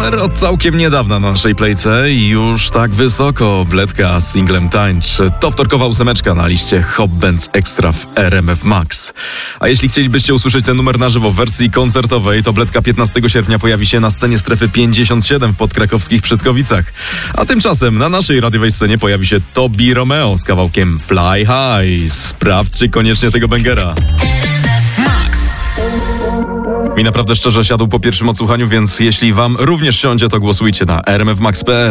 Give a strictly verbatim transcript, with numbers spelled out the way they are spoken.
numer od całkiem niedawna na naszej playce i już tak wysoko. Bledka z singlem Tańcz. To wtorkowa ósemeczka na liście Hop Bands Extra w R M F Max. A jeśli chcielibyście usłyszeć ten numer na żywo w wersji koncertowej, to Bledka piętnastego sierpnia pojawi się na scenie Strefy pięćdziesiąt siedem w podkrakowskich Przytkowicach. A tymczasem na naszej radiowej scenie pojawi się Tobi Romeo z kawałkiem Fly High. Sprawdźcie koniecznie tego bangera. Mi naprawdę szczerze siadł po pierwszym odsłuchaniu, więc jeśli wam również siądzie, to głosujcie na r m f max kropka p l.